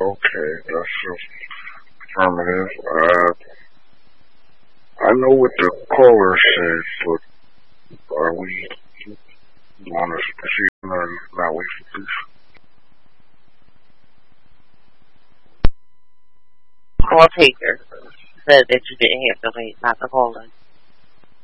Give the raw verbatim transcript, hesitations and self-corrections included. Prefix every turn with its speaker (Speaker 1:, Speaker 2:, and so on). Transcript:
Speaker 1: Okay, that's affirmative. Uh, I know what the caller said, but are we want to proceed or not wait for peace?
Speaker 2: Call taker said that you didn't have to wait, not the caller.